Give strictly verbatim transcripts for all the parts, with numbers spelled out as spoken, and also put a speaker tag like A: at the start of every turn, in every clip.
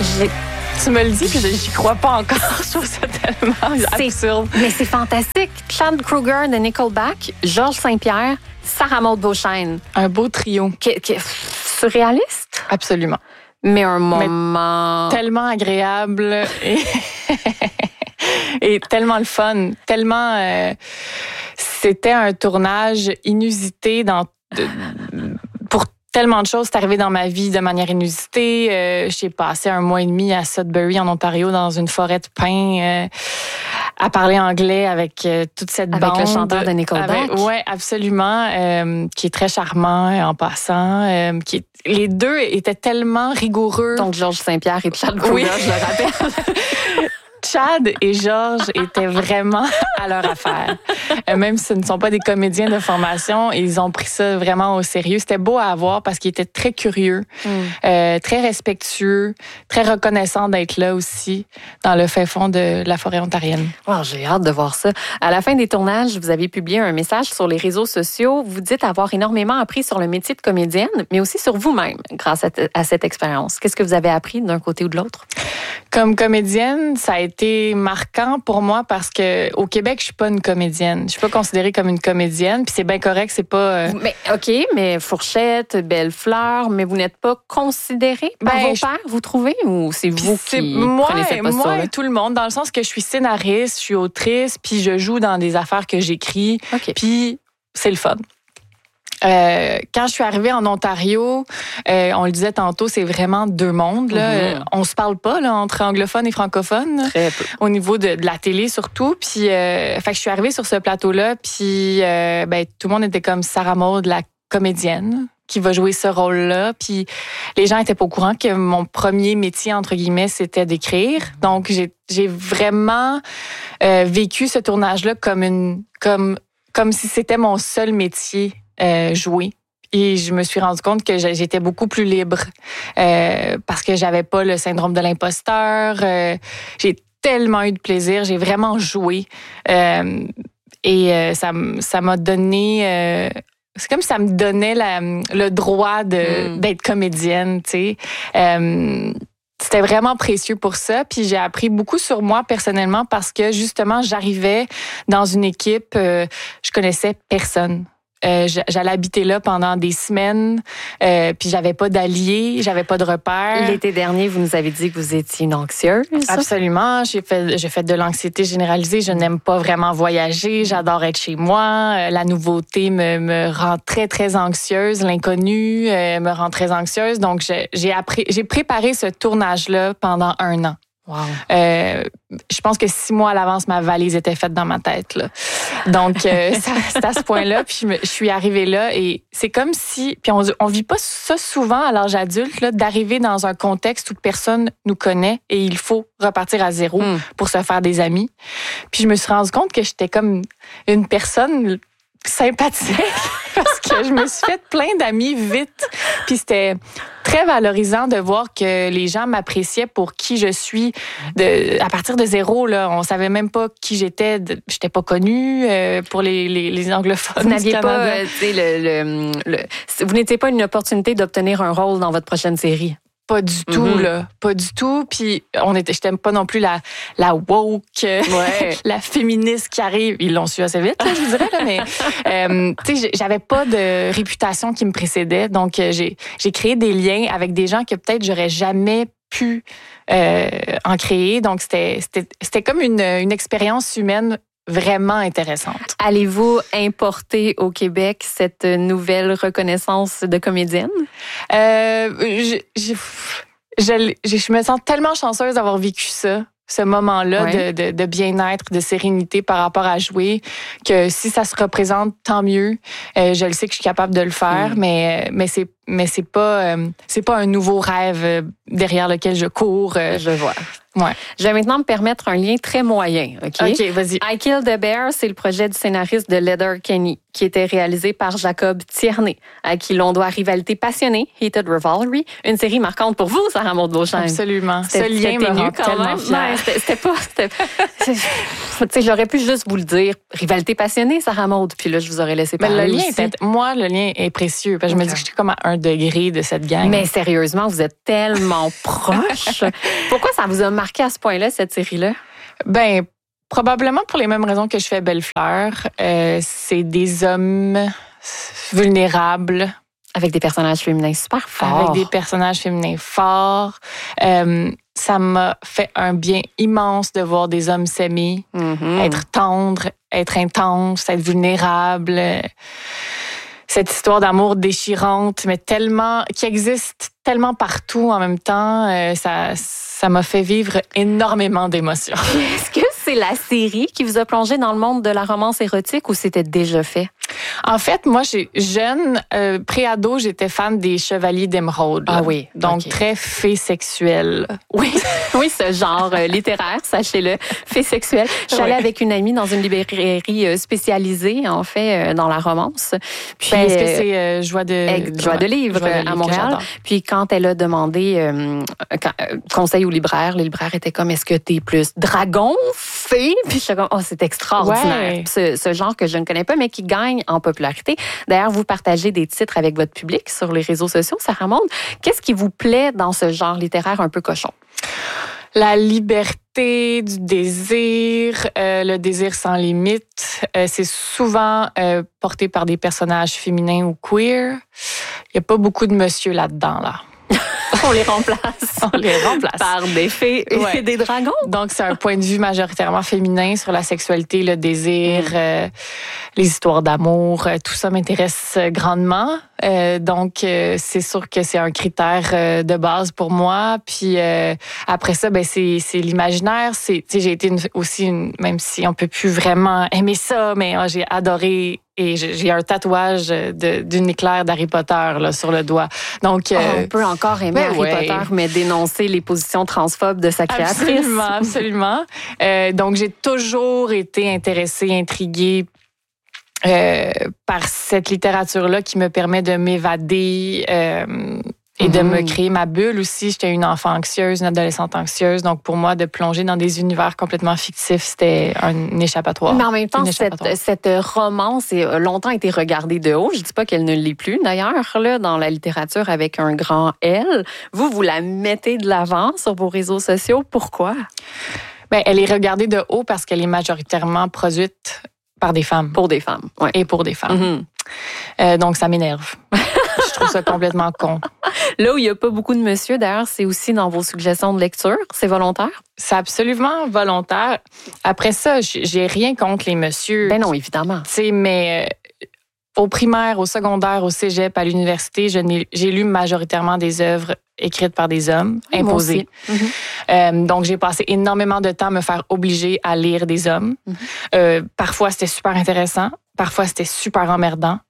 A: J'ai...
B: Tu me le dis, puis j'y crois pas encore. Je trouve ça tellement
A: c'est,
B: absurde.
A: Mais c'est fantastique. Chad Kroeger de Nickelback, Georges Saint-Pierre, Sarah Maud Beauchesne.
B: Un beau trio.
A: Qui, qui, surréaliste.
B: Absolument.
A: Mais un moment...
B: Mais tellement agréable et, et tellement le fun. Tellement... Euh, c'était un tournage inusité dans... De, pour tellement de choses. C'est arrivé dans ma vie de manière inusitée. Euh, j'ai passé un mois et demi à Sudbury, en Ontario, dans une forêt de pins, euh, à parler anglais avec euh, toute cette
A: avec
B: bande.
A: Avec le chanteur de Nickelback.
B: Oui, absolument. Euh, qui est très charmant en passant. Euh, qui est, les deux étaient tellement rigoureux.
A: Donc, Georges Saint-Pierre et Chad Kroeger,
B: oui.
A: je le rappelle.
B: Chad et Georges étaient vraiment à leur affaire. Même si ce ne sont pas des comédiens de formation, ils ont pris ça vraiment au sérieux. C'était beau à voir parce qu'ils étaient très curieux, mm. euh, très respectueux, très reconnaissants d'être là aussi, dans le fin fond de la forêt ontarienne.
A: Wow, j'ai hâte de voir ça. À la fin des tournages, vous avez publié un message sur les réseaux sociaux. Vous dites avoir énormément appris sur le métier de comédienne, mais aussi sur vous-même grâce à, t- à cette expérience. Qu'est-ce que vous avez appris d'un côté ou de l'autre?
B: Comme comédienne, ça a été marquant pour moi parce que au Québec, je suis pas une comédienne. Je suis pas considérée comme une comédienne, puis c'est bien correct, c'est pas. Euh...
A: Mais ok, mais Fourchette, Belle Fleur, mais vous n'êtes pas considérée par
B: ben,
A: vos pairs, je... vous trouvez, ou c'est vous
B: c'est
A: qui
B: moi,
A: prenez cette posture-là?
B: Moi et tout le monde, dans le sens que je suis scénariste, je suis autrice, puis je joue dans des affaires que j'écris,
A: okay.
B: Puis c'est le fun. Euh, quand je suis arrivée en Ontario, euh, on le disait tantôt, c'est vraiment deux mondes. Là. Mm-hmm. On se parle pas là, entre anglophones et francophones.
A: Très peu.
B: Au niveau de, de la télé surtout. Puis, euh, fait que je suis arrivée sur ce plateau-là, puis euh, ben, tout le monde était comme Sarah Maud, la comédienne, qui va jouer ce rôle-là. Puis les gens étaient pas au courant que mon premier métier, entre guillemets, c'était d'écrire. Donc, j'ai, j'ai vraiment euh, vécu ce tournage-là comme une, comme, comme si c'était mon seul métier. Euh, jouer. Et je me suis rendu compte que j'étais beaucoup plus libre euh, parce que j'avais pas le syndrome de l'imposteur. Euh, j'ai tellement eu de plaisir. J'ai vraiment joué. Euh, et euh, ça, ça m'a donné... Euh, c'est comme si ça me donnait la, le droit de, mm. d'être comédienne, tu sais. Euh, C'était vraiment précieux pour ça. Puis j'ai appris beaucoup sur moi personnellement parce que justement, j'arrivais dans une équipe, euh, je connaissais personne. Euh, j'allais habiter là pendant des semaines, euh, puis j'avais pas d'alliés, j'avais pas de repères.
A: L'été dernier, vous nous avez dit que vous étiez une anxieuse.
B: Absolument. J'ai fait, j'ai fait de l'anxiété généralisée. Je n'aime pas vraiment voyager. J'adore être chez moi. La nouveauté me, me rend très, très anxieuse. L'inconnu euh, me rend très anxieuse. Donc, j'ai, j'ai, appris, j'ai préparé ce tournage-là pendant un an.
A: Wow.
B: Euh, je pense que six mois à l'avance, ma valise était faite dans ma tête. Là. Donc, euh, ça, c'est à ce point-là. Puis, je, me, je suis arrivée là et c'est comme si... Puis, on on vit pas ça souvent à l'âge adulte, là, d'arriver dans un contexte où personne nous connaît et il faut repartir à zéro mm. pour se faire des amis. Puis, je me suis rendu compte que j'étais comme une personne sympathique parce que je me suis fait plein d'amis vite. Puis, c'était... très valorisant de voir que les gens m'appréciaient pour qui je suis. De, à partir de zéro, là, on savait même pas qui j'étais. De, j'étais pas connue euh, pour les, les, les anglophones.
A: Vous n'aviez pas, euh, le, le, le, vous n'étiez pas une opportunité d'obtenir un rôle dans votre prochaine série.
B: Pas du tout, mm-hmm. là. Pas du tout. Puis, on était, je t'aime pas non plus la, la woke,
A: ouais.
B: la féministe qui arrive. Ils l'ont su assez vite, là, je dirais, là, mais, euh, tu sais, j'avais pas de réputation qui me précédait. Donc, j'ai, j'ai créé des liens avec des gens que peut-être j'aurais jamais pu euh, en créer. Donc, c'était, c'était, c'était comme une, une expérience humaine vraiment intéressante.
A: Allez-vous importer au Québec cette nouvelle reconnaissance de comédienne?
B: Euh, je, je, je, je me sens tellement chanceuse d'avoir vécu ça, ce moment-là ouais. de, de, de bien-être, de sérénité par rapport à jouer, que si ça se représente, tant mieux. Euh, je le sais que je suis capable de le faire, mm. mais, mais c'est mais c'est pas euh, c'est pas un nouveau rêve derrière lequel je cours. Euh,
A: je vois.
B: Ouais.
A: Je vais maintenant me permettre un lien très moyen. OK,
B: OK, vas-y.
A: I Killed a Bear, c'est le projet du scénariste de Letterkenny. qui était réalisé par Jacob Tierney, à qui l'on doit Rivalité passionnée, Heated Rivalry, une série marquante pour vous, Sarah Maud Beauchesne.
B: Absolument. Ce lien me rend tellement fière.
A: C'était, c'était pas... C'était, tu sais, j'aurais pu juste vous le dire. Rivalité passionnée, Sarah Maud, puis là, je vous aurais laissé parler.
B: Mais le lien
A: aussi.
B: Était, moi, le lien est précieux, parce que okay. je me dis que je suis comme à un degré de cette gang.
A: Mais sérieusement, vous êtes tellement proches. Pourquoi ça vous a marqué à ce point-là, cette série-là?
B: Ben, probablement pour les mêmes raisons que je fais Belle Fleur. Euh, c'est des hommes vulnérables.
A: Avec des personnages féminins super forts.
B: Avec des personnages féminins forts. Euh, ça m'a fait un bien immense de voir des hommes s'aimer, mm-hmm. être tendres, être intenses, être vulnérables. Cette histoire d'amour déchirante, mais tellement qui existe tellement partout en même temps, euh, ça, ça m'a fait vivre énormément d'émotions.
A: Est-ce que c'est la série qui vous a plongé dans le monde de la romance érotique ou c'était déjà fait?
B: En fait, moi, j'ai jeune, euh, pré-ado, j'étais fan des Chevaliers d'Émeraude.
A: Ah oui.
B: Donc,
A: okay.
B: très fée sexuelle.
A: Oui, oui, ce genre euh, littéraire, sachez-le, fée sexuelle. Je suis allée
B: ouais.
A: avec une amie dans une librairie spécialisée, en fait, euh, dans la romance.
B: Puis, ben, est-ce que c'est euh, Joie de...
A: Euh, Joie de livre
B: Joie de livre
A: à Montréal. Puis, quand elle a demandé euh, quand, euh, conseil au libraire, le libraire était comme, est-ce que t'es plus dragon, fée? Puis, je suis comme, oh, c'est extraordinaire.
B: Ouais.
A: Ce, ce genre que je ne connais pas, mais qui gagne en popularité. D'ailleurs, vous partagez des titres avec votre public sur les réseaux sociaux, Sarah Maud. Qu'est-ce qui vous plaît dans ce genre littéraire un peu cochon?
B: La liberté du désir, euh, le désir sans limite. Euh, c'est souvent euh, porté par des personnages féminins ou queer. Il n'y a pas beaucoup de monsieur là-dedans, là.
A: On les remplace.
B: On les remplace.
A: Par des fées et
B: ouais.
A: des dragons.
B: Donc, c'est un point de vue majoritairement féminin sur la sexualité, le désir, mm. euh, les histoires d'amour. Euh, tout ça m'intéresse grandement. Euh, donc, euh, c'est sûr que c'est un critère euh, de base pour moi. Puis euh, après ça, ben c'est, c'est l'imaginaire. C'est, tu sais, j'ai été une, aussi, une, même si on peut plus vraiment aimer ça, mais oh, j'ai adoré. Et j'ai un tatouage de, d'une éclair d'Harry Potter là, sur le doigt. Donc,
A: euh, oh, on peut encore aimer Harry ouais. Potter, mais dénoncer les positions transphobes de sa créatrice.
B: Absolument, absolument. euh, donc, j'ai toujours été intéressée, intriguée euh, par cette littérature-là qui me permet de m'évader euh, et mm-hmm. de me créer ma bulle aussi. J'étais une enfant anxieuse, une adolescente anxieuse. Donc, pour moi, de plonger dans des univers complètement fictifs, c'était un échappatoire.
A: Mais en même temps, cette, cette romance a longtemps été regardée de haut. Je dis pas qu'elle ne l'est plus, d'ailleurs, là, dans la littérature avec un grand L. Vous, vous la mettez de l'avant sur vos réseaux sociaux. Pourquoi?
B: Bien, elle est regardée de haut parce qu'elle est majoritairement produite par des femmes.
A: Pour des femmes, oui.
B: Et pour des femmes.
A: Mm-hmm.
B: Euh, donc, ça m'énerve. Je trouve ça complètement con.
A: Là où il n'y a pas beaucoup de monsieur, d'ailleurs, c'est aussi dans vos suggestions de lecture. C'est volontaire?
B: C'est absolument volontaire. Après ça, j'ai rien contre les messieurs.
A: Ben non, évidemment.
B: Tu sais, mais euh, au primaire, au secondaire, au cégep, à l'université, je n'ai, j'ai lu majoritairement des œuvres écrites par des hommes, imposées. Mm-hmm. Euh, donc, j'ai passé énormément de temps à me faire obliger à lire des hommes. Mm-hmm. Euh, parfois, c'était super intéressant. Parfois, c'était super emmerdant.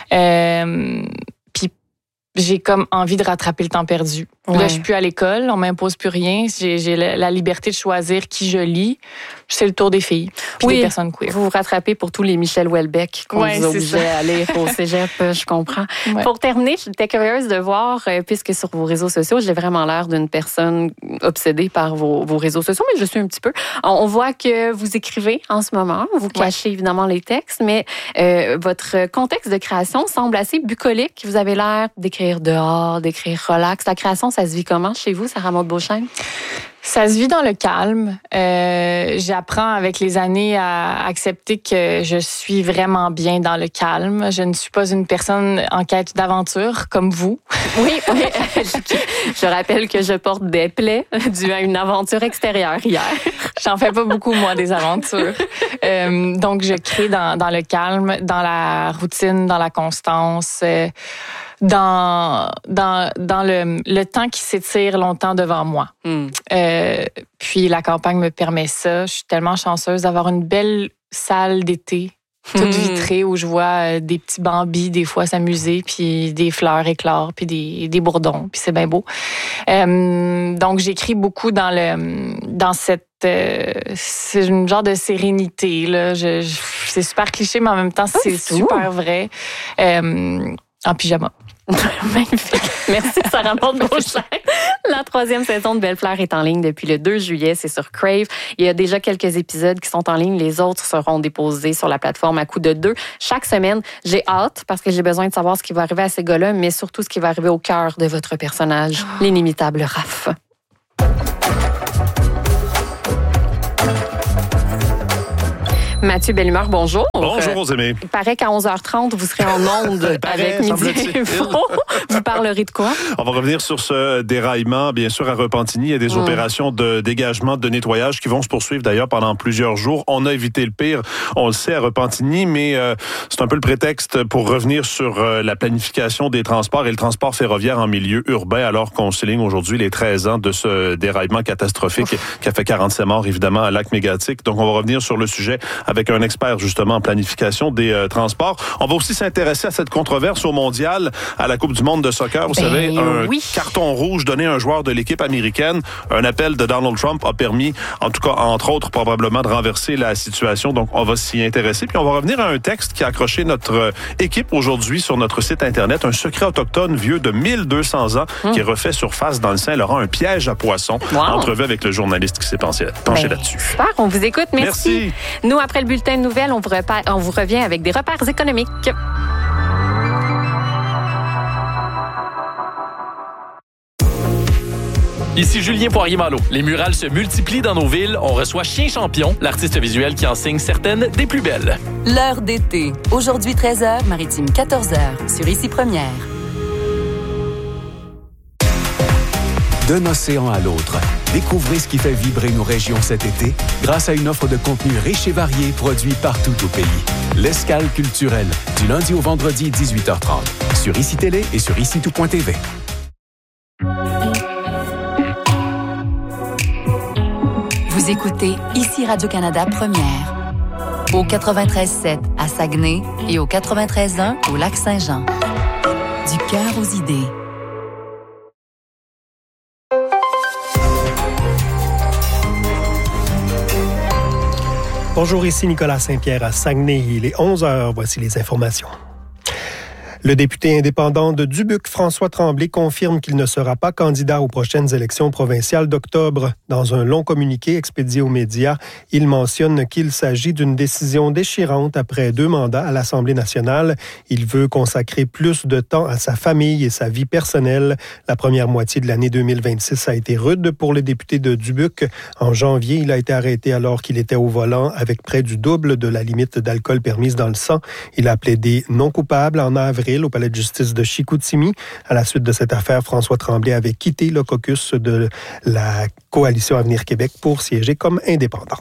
B: Euh, puis, j'ai comme envie de rattraper le temps perdu. Ouais. Là, je suis plus à l'école, on m'impose plus rien. J'ai, j'ai la liberté de choisir qui je lis. C'est le tour des filles, puis
A: oui,
B: des personnes queer.
A: Vous vous rattrapez pour tous les Michel Houellebecq qu'on ouais, vous obligeait à lire au cégep, je comprends. Ouais. Pour terminer, j'étais curieuse de voir, puisque sur vos réseaux sociaux, j'ai vraiment l'air d'une personne obsédée par vos, vos réseaux sociaux, mais je suis un petit peu. On voit que vous écrivez en ce moment, vous cachez ouais. évidemment les textes, mais euh, votre contexte de création semble assez bucolique. Vous avez l'air d'écrire dehors, d'écrire relax. La création, ça se vit comment chez vous, Sarah Maud Beauchesne?
B: Ça se vit dans le calme. Euh, j'apprends avec les années à accepter que je suis vraiment bien dans le calme. Je ne suis pas une personne en quête d'aventure comme vous.
A: Oui, oui. Je rappelle que je porte des plaies dues à une aventure extérieure hier.
B: J'en fais pas beaucoup, moi, des aventures. Euh, donc, je crée dans, dans le calme, dans la routine, dans la constance. Euh, dans dans dans le le temps qui s'étire longtemps devant moi. Mm. Euh, puis la campagne me permet ça. Je suis tellement chanceuse d'avoir une belle salle d'été toute mm. vitrée où je vois des petits bambis des fois s'amuser, puis des fleurs éclore, puis des des bourdons, puis c'est bien beau. Euh, donc j'écris beaucoup dans le dans cette euh, c'est une genre de sérénité là. Je, je, c'est super cliché, mais en même temps, c'est super vrai. Euh, en pyjama.
A: Magnifique. Merci, Sarah Maud Beauchamp. La troisième saison de Belle Fleur est en ligne depuis le deux juillet. C'est sur Crave. Il y a déjà quelques épisodes qui sont en ligne. Les autres seront déposés sur la plateforme à coup de deux chaque semaine. J'ai hâte parce que j'ai besoin de savoir ce qui va arriver à ces gars-là, mais surtout ce qui va arriver au cœur de votre personnage, oh. l'inimitable Raph. Mathieu Bellemare, bonjour.
C: Bonjour, Rosemée.
A: Il paraît qu'à onze heures trente, vous serez en onde avec Midi Info. Vous parlerez de quoi?
C: On va revenir sur ce déraillement, bien sûr, à Repentigny. Il y a des mmh. opérations de dégagement, de nettoyage qui vont se poursuivre d'ailleurs pendant plusieurs jours. On a évité le pire, on le sait, à Repentigny, mais euh, c'est un peu le prétexte pour revenir sur euh, la planification des transports et le transport ferroviaire en milieu urbain, alors qu'on souligne aujourd'hui les treize ans de ce déraillement catastrophique Ouf. qui a fait quarante-sept morts, évidemment, à Lac-Mégantic. Donc, on va revenir sur le sujet avec un expert, justement, en planification des euh, transports. On va aussi s'intéresser à cette controverse au mondial, à la Coupe du monde de soccer. Vous ben savez, un
A: oui.
C: carton rouge donné à un joueur de l'équipe américaine. Un appel de Donald Trump a permis, en tout cas, entre autres, probablement, de renverser la situation. Donc, on va s'y intéresser. Puis, on va revenir à un texte qui a accroché notre équipe aujourd'hui sur notre site Internet. Un secret autochtone vieux de mille deux cents ans hum. qui refait surface dans le Saint-Laurent. Un piège à poissons. Wow. Entrevue avec le journaliste qui s'est penché, penché ben, là-dessus.
A: Super, on vous écoute. Merci.
C: Merci.
A: Nous, après le bulletin de nouvelles, on vous, repère, on vous revient avec des repères économiques.
D: Ici Julien Poirier-Malo. Les murales se multiplient dans nos villes. On reçoit Chien Champion, l'artiste visuel qui en signe certaines des plus belles.
E: L'heure d'été. Aujourd'hui treize heures, Maritime quatorze heures, sur Ici Première.
F: D'un océan à l'autre, découvrez ce qui fait vibrer nos régions cet été grâce à une offre de contenu riche et varié produit partout au pays. L'Escale culturelle, du lundi au vendredi, dix-huit heures trente, sur Ici Télé et sur ici tout point t v.
E: Vous écoutez Ici Radio-Canada Première, au quatre-vingt-treize sept à Saguenay et au quatre-vingt-treize un au Lac-Saint-Jean. Du cœur aux idées.
G: Bonjour, ici Nicolas Saint-Pierre à Saguenay. Il est onze heures. Voici les informations. Le député indépendant de Dubuque, François Tremblay, confirme qu'il ne sera pas candidat aux prochaines élections provinciales d'octobre. Dans un long communiqué expédié aux médias, il mentionne qu'il s'agit d'une décision déchirante après deux mandats à l'Assemblée nationale. Il veut consacrer plus de temps à sa famille et sa vie personnelle. La première moitié de l'année deux mille vingt-six a été rude pour le député de Dubuque. En janvier, il a été arrêté alors qu'il était au volant avec près du double de la limite d'alcool permise dans le sang. Il a plaidé non coupable en avril au palais de justice de Chicoutimi. À la suite de cette affaire, François Tremblay avait quitté le caucus de la Coalition Avenir Québec pour siéger comme indépendant.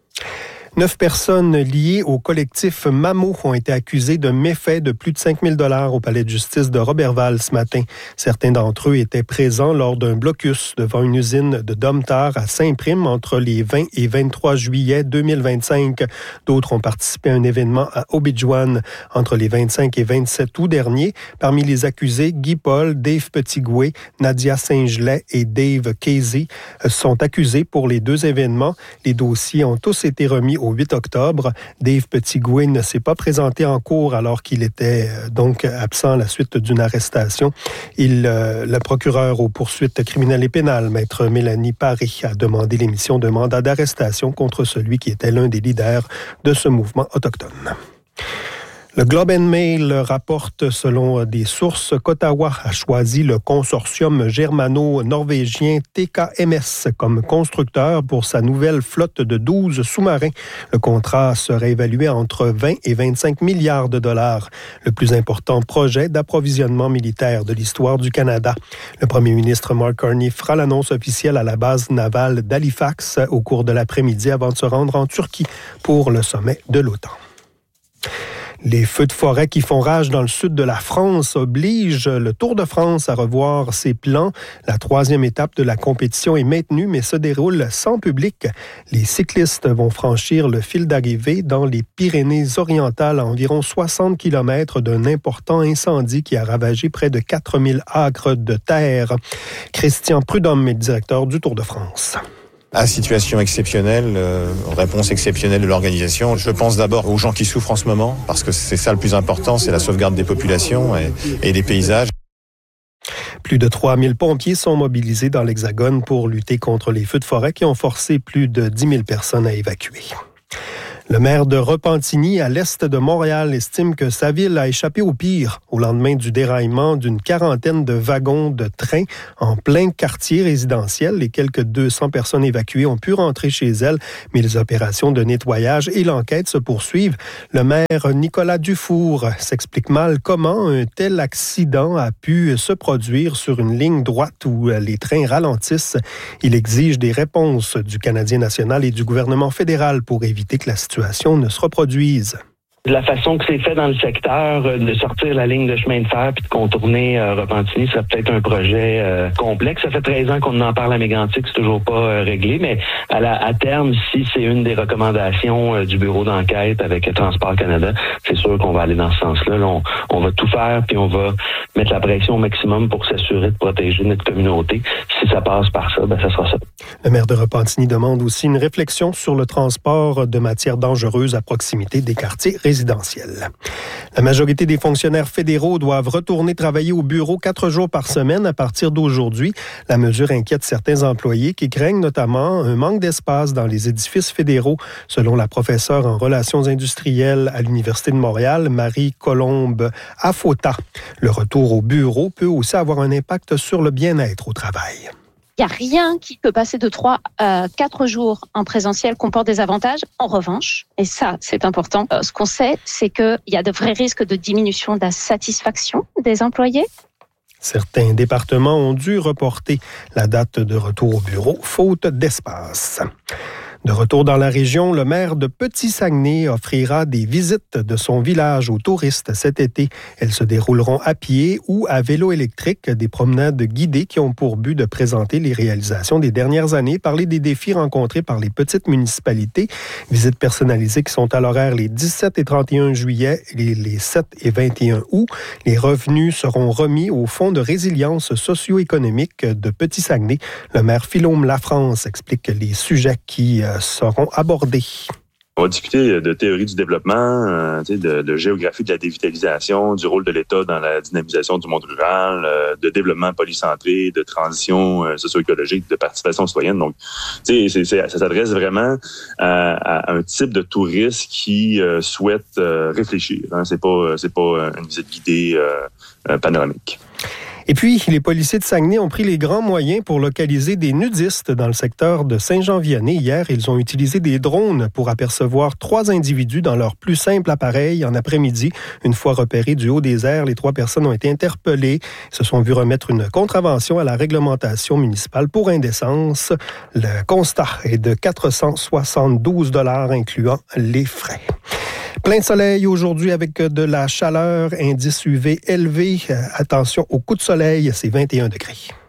G: Neuf personnes liées au collectif Mamo ont été accusées de méfaits de plus de cinq mille dollars au palais de justice de Roberval ce matin. Certains d'entre eux étaient présents lors d'un blocus devant une usine de Domtar à Saint-Prime entre les vingt et vingt-trois juillet deux mille vingt-cinq. D'autres ont participé à un événement à Obidjouane entre les vingt-cinq et vingt-sept août dernier. Parmi les accusés, Guy Paul, Dave Petitgouet, Nadia Saint-Gelais et Dave Casey sont accusés pour les deux événements. Les dossiers ont tous été remis au huit octobre. Dave Petitgouet ne s'est pas présenté en cours alors qu'il était euh, donc absent à la suite d'une arrestation. Il, euh, le procureur aux poursuites criminelles et pénales, maître Mélanie Paré, a demandé l'émission d'un mandat d'arrestation contre celui qui était l'un des leaders de ce mouvement autochtone. Le Globe and Mail rapporte, selon des sources, qu'Ottawa a choisi le consortium germano-norvégien T K M S comme constructeur pour sa nouvelle flotte de douze sous-marins. Le contrat serait évalué entre vingt et vingt-cinq milliards de dollars, le plus important projet d'approvisionnement militaire de l'histoire du Canada. Le premier ministre Mark Carney fera l'annonce officielle à la base navale d'Halifax au cours de l'après-midi avant de se rendre en Turquie pour le sommet de l'OTAN. Les feux de forêt qui font rage dans le sud de la France obligent le Tour de France à revoir ses plans. La troisième étape de la compétition est maintenue, mais se déroule sans public. Les cyclistes vont franchir le fil d'arrivée dans les Pyrénées-Orientales à environ soixante kilomètres d'un important incendie qui a ravagé près de quatre mille acres de terre. Christian Prudhomme est le directeur du Tour de France.
H: À situation exceptionnelle, euh, réponse exceptionnelle de l'organisation. Je pense d'abord aux gens qui souffrent en ce moment, parce que c'est ça le plus important, c'est la sauvegarde des populations et, et des paysages.
G: Plus de trois mille pompiers sont mobilisés dans l'Hexagone pour lutter contre les feux de forêt qui ont forcé plus de dix mille personnes à évacuer. Le maire de Repentigny, à l'est de Montréal, estime que sa ville a échappé au pire au lendemain du déraillement d'une quarantaine de wagons de train en plein quartier résidentiel. Les quelques deux cents personnes évacuées ont pu rentrer chez elles, mais les opérations de nettoyage et l'enquête se poursuivent. Le maire Nicolas Dufour s'explique mal comment un tel accident a pu se produire sur une ligne droite où les trains ralentissent. Il exige des réponses du Canadien national et du gouvernement fédéral pour éviter que la situation ne se reproduise.
I: La façon que c'est fait dans le secteur, euh, de sortir la ligne de chemin de fer puis de contourner euh, Repentigny, serait peut-être un projet euh, complexe. Ça fait treize ans qu'on en parle à Mégantic, c'est toujours pas euh, réglé, mais à, la, à terme, si c'est une des recommandations euh, du bureau d'enquête avec Transport Canada, c'est sûr qu'on va aller dans ce sens-là. Là, on, on va tout faire puis on va mettre la pression au maximum pour s'assurer de protéger notre communauté. Si ça passe par ça, ben ça sera ça.
G: Le maire de Repentigny demande aussi une réflexion sur le transport de matières dangereuses à proximité des quartiers résidentiels. La majorité des fonctionnaires fédéraux doivent retourner travailler au bureau quatre jours par semaine à partir d'aujourd'hui. La mesure inquiète certains employés qui craignent notamment un manque d'espace dans les édifices fédéraux, selon la professeure en relations industrielles à l'Université de Montréal, Marie-Colombe Afota. Le retour au bureau peut aussi avoir un impact sur le bien-être au travail.
J: Il n'y a rien qui peut passer de trois à quatre jours en présentiel comporte des avantages. En revanche, et ça c'est important, euh, ce qu'on sait, c'est qu'il y a de vrais risques de diminution de la satisfaction des employés.
G: Certains départements ont dû reporter la date de retour au bureau, faute d'espace. De retour dans la région, le maire de Petit-Saguenay offrira des visites de son village aux touristes cet été. Elles se dérouleront à pied ou à vélo électrique, des promenades guidées qui ont pour but de présenter les réalisations des dernières années, parler des défis rencontrés par les petites municipalités. Visites personnalisées qui sont à l'horaire les dix-sept et trente et un juillet et les sept et vingt et un août. Les revenus seront remis au Fonds de résilience socio-économique de Petit-Saguenay. Le maire Philome Lafrance explique les sujets qui seront abordés.
K: On va discuter de théorie du développement, euh, de, de géographie de la dévitalisation, du rôle de l'État dans la dynamisation du monde rural, euh, de développement polycentré, de transition euh, socio-écologique, de participation citoyenne. Donc, c'est, c'est, ça s'adresse vraiment à, à un type de touriste qui euh, souhaite euh, réfléchir. Hein. C'est pas, c'est pas une visite guidée euh, euh, panoramique.
G: Et puis, les policiers de Saguenay ont pris les grands moyens pour localiser des nudistes dans le secteur de Saint-Jean-Vianney. Hier, ils ont utilisé des drones pour apercevoir trois individus dans leur plus simple appareil en après-midi. Une fois repérés du haut des airs, les trois personnes ont été interpellées. Ils se sont vus remettre une contravention à la réglementation municipale pour indécence. Le constat est de quatre cent soixante-douze dollars incluant les frais. Plein de soleil aujourd'hui avec de la chaleur, indice U V élevé. Attention au coup de soleil, c'est vingt et un degrés.